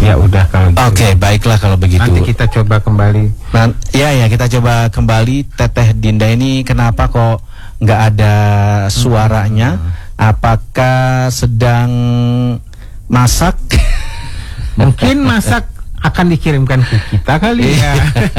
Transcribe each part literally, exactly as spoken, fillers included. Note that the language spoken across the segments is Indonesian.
Ya udah kalau gitu. Oke, okay, baiklah kalau begitu. Nanti kita coba kembali. Nah, ya ya kita coba kembali. Teteh Dinda ini kenapa kok nggak ada suaranya? Hmm. Apakah sedang masak? Mungkin masak akan dikirimkan ke kita kali ya.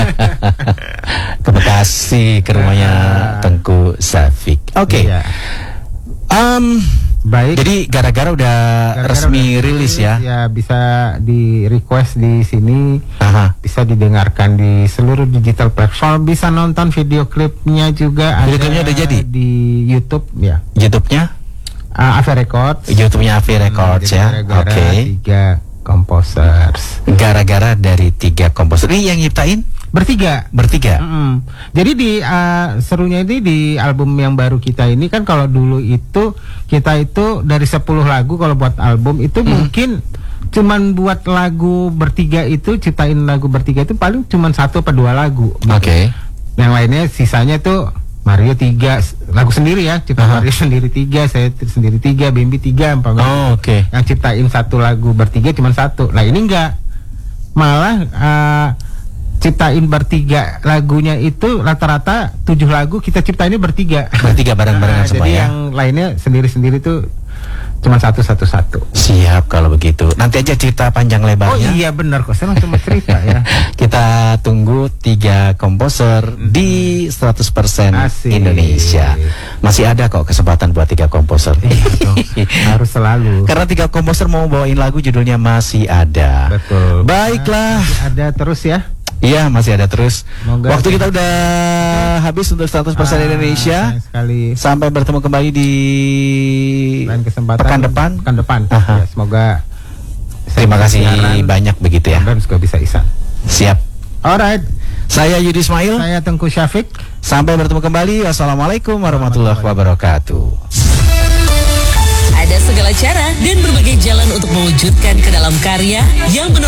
Ke Bekasi, ke rumahnya Tengku Safik. Oke. Okay. Iya. Um, Baik. Jadi gara-gara udah gara-gara resmi udah rilis ya. Ya bisa di request di sini. Aha. Bisa didengarkan di seluruh digital platform. Bisa nonton video klipnya juga. Video klipnya udah jadi di YouTube ya. YouTube-nya? Uh, Avi Records. YouTube-nya Avi Records hmm, ya. Oke. Okay. Tiga composers. Gara-gara dari tiga komposer. Ini yang nyiptain? Bertiga, bertiga. Mm-hmm. Jadi di uh, serunya ini di album yang baru kita ini kan, kalau dulu itu kita itu dari sepuluh lagu kalau buat album itu mm. mungkin cuman buat lagu bertiga itu, ciptain lagu bertiga itu paling cuman satu atau dua lagu. Oke. Okay. Yang lainnya sisanya tuh Mario tiga lagu sendiri ya, cipta uh-huh. Mario sendiri tiga, saya sendiri tiga, Bambi tiga, umpamanya. Oh, oke. Okay. Yang ciptain satu lagu bertiga cuman satu. Nah ini enggak, malah uh, ciptain bertiga lagunya itu rata-rata tujuh lagu kita ciptainnya bertiga. Bertiga bareng-bareng nah, semua jadi ya. Yang lainnya sendiri-sendiri tuh cuma satu-satu-satu. Siap kalau begitu. Nanti aja cerita panjang lebarnya. Oh iya benar kok, saya cuma cerita ya. Kita tunggu tiga komposer mm-hmm. di seratus persen Indonesia. Masih ada kok kesempatan buat tiga komposer. Harus selalu. Karena tiga komposer mau bawain lagu judulnya Masih Ada. Betul. Baiklah. Masih ada terus ya. Iya, masih ada terus. Moga waktu kita udah habis untuk seratus persen ah, Indonesia. Sekali. Sampai bertemu kembali di lain kesempatan pekan depan. Pekan depan. Ya, semoga terima kasih banyak begitu ya. Dan juga bisa Ihsan. Siap. Alright. Saya Yudi Ismail. Saya Tengku Safik. Sampai bertemu kembali. Wassalamualaikum warahmatullahi wabarakatuh. Ada segala cara dan berbagai jalan untuk mewujudkan ke dalam karya yang benar.